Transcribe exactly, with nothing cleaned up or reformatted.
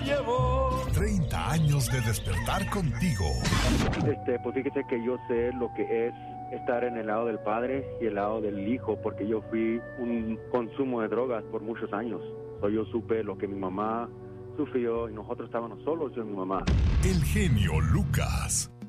llevó. treinta años de despertar contigo. Este, pues fíjese que yo sé lo que es estar en el lado del padre y el lado del hijo, porque yo fui un consumo de drogas por muchos años. So, yo supe lo que mi mamá sufrió y nosotros estábamos solos, yo y mi mamá. El genio Lucas.